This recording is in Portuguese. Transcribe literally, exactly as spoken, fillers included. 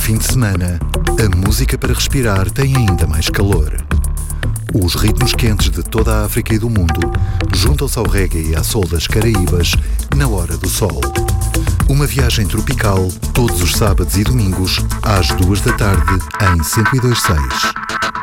fim de semana, a música para respirar tem ainda mais calor. Os ritmos quentes de toda a África e do mundo juntam-se ao reggae e à soul das Caraíbas na hora do sol. Uma viagem tropical todos os sábados e domingos às duas da tarde em cento e dois ponto seis.